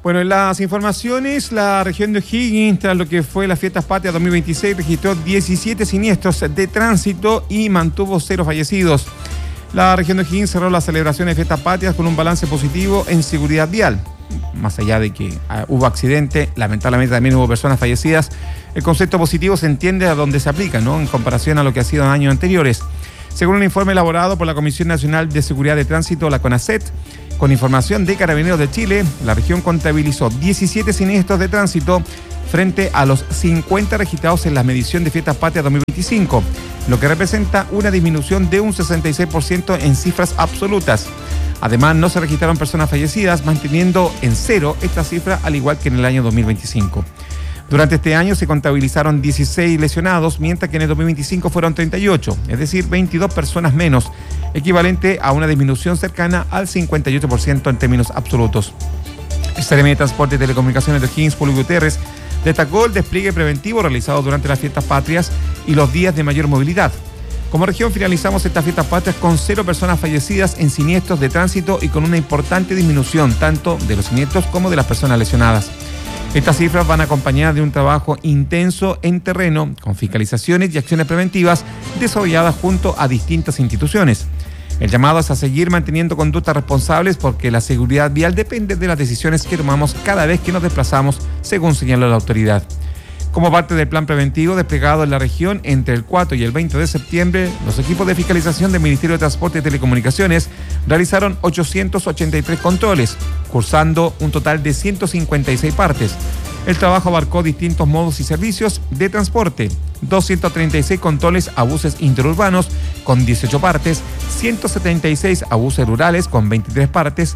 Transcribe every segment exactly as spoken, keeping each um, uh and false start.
Bueno, en las informaciones, la región de O'Higgins, tras lo que fue las Fiestas Patrias dos mil veintiséis, registró diecisiete siniestros de tránsito y mantuvo cero fallecidos. La región de O'Higgins cerró las celebraciones de Fiestas Patrias con un balance positivo en seguridad vial. Más allá de que uh, hubo accidente, lamentablemente también hubo personas fallecidas. El concepto positivo se entiende a donde se aplica, ¿no?, en comparación a lo que ha sido en años anteriores. Según un informe elaborado por la Comisión Nacional de Seguridad de Tránsito, la CONACET, con información de Carabineros de Chile, la región contabilizó diecisiete siniestros de tránsito frente a los cincuenta registrados en la medición de Fiestas Patrias dos mil veinticinco, lo que representa una disminución de un sesenta y seis por ciento en cifras absolutas. Además, no se registraron personas fallecidas, manteniendo en cero esta cifra, al igual que en el año dos mil veinticinco. Durante este año se contabilizaron dieciséis lesionados, mientras que en el dos mil veinticinco fueron treinta y ocho, es decir, veintidós personas menos, equivalente a una disminución cercana al cincuenta y ocho por ciento en términos absolutos. El Seremi de Transporte y Telecomunicaciones de O'Higgins, Julio Gutiérrez, destacó el despliegue preventivo realizado durante las Fiestas Patrias y los días de mayor movilidad. Como región finalizamos estas Fiestas Patrias con cero personas fallecidas en siniestros de tránsito y con una importante disminución tanto de los siniestros como de las personas lesionadas. Estas cifras van acompañadas de un trabajo intenso en terreno, con fiscalizaciones y acciones preventivas desarrolladas junto a distintas instituciones. El llamado es a seguir manteniendo conductas responsables porque la seguridad vial depende de las decisiones que tomamos cada vez que nos desplazamos, según señaló la autoridad. Como parte del plan preventivo desplegado en la región entre el cuatro y el veinte de septiembre, los equipos de fiscalización del Ministerio de Transporte y Telecomunicaciones realizaron ochocientos ochenta y tres controles, cursando un total de ciento cincuenta y seis partes. El trabajo abarcó distintos modos y servicios de transporte, doscientos treinta y seis controles a buses interurbanos con dieciocho partes, ciento setenta y seis a buses rurales con veintitrés partes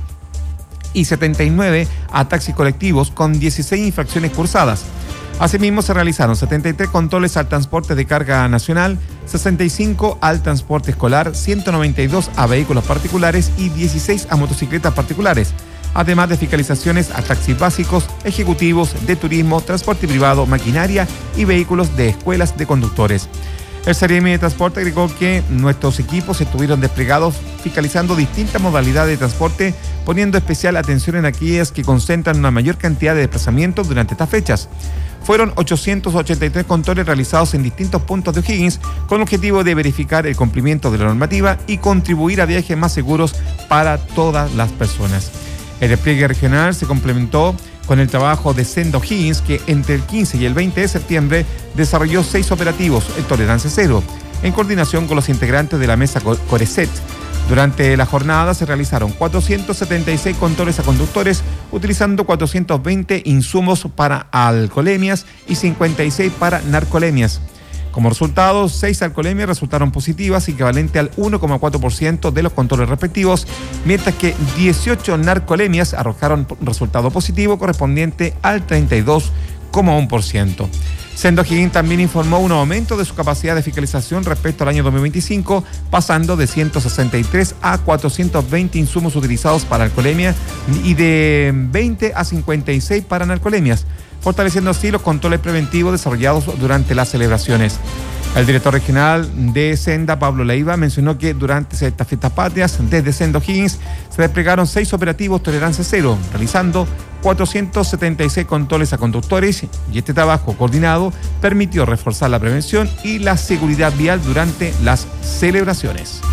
y setenta y nueve a taxis colectivos con dieciséis infracciones cursadas. Asimismo, se realizaron setenta y tres controles al transporte de carga nacional, sesenta y cinco al transporte escolar, ciento noventa y dos a vehículos particulares y dieciséis a motocicletas particulares, además de fiscalizaciones a taxis básicos, ejecutivos, de turismo, transporte privado, maquinaria y vehículos de escuelas de conductores. El Seremi de Transporte agregó que nuestros equipos estuvieron desplegados fiscalizando distintas modalidades de transporte, poniendo especial atención en aquellas que concentran una mayor cantidad de desplazamientos durante estas fechas. Fueron ochocientos ochenta y tres controles realizados en distintos puntos de O'Higgins con el objetivo de verificar el cumplimiento de la normativa y contribuir a viajes más seguros para todas las personas. El despliegue regional se complementó con el trabajo de Senda O'Higgins, que entre el quince y el veinte de septiembre desarrolló seis operativos en tolerancia cero, en coordinación con los integrantes de la mesa Corecet. Durante la jornada se realizaron cuatrocientos setenta y seis controles a conductores, utilizando cuatrocientos veinte insumos para alcoholemias y cincuenta y seis para narcolemias. Como resultado, seis alcoholemias resultaron positivas, equivalente al uno coma cuatro por ciento de los controles respectivos, mientras que dieciocho narcolemias arrojaron resultado positivo correspondiente al treinta y dos coma uno por ciento. Senda O'Higgins también informó un aumento de su capacidad de fiscalización respecto al año dos mil veinticinco, pasando de ciento sesenta y tres a cuatrocientos veinte insumos utilizados para alcoholemia y de veinte a cincuenta y seis para narcolemias, fortaleciendo así los controles preventivos desarrollados durante las celebraciones. El director regional de Senda, Pablo Leiva, mencionó que durante estas Fiestas Patrias, desde Senda O'Higgins, se desplegaron seis operativos tolerancia cero, realizando cuatrocientos setenta y seis controles a conductores, y este trabajo coordinado permitió reforzar la prevención y la seguridad vial durante las celebraciones.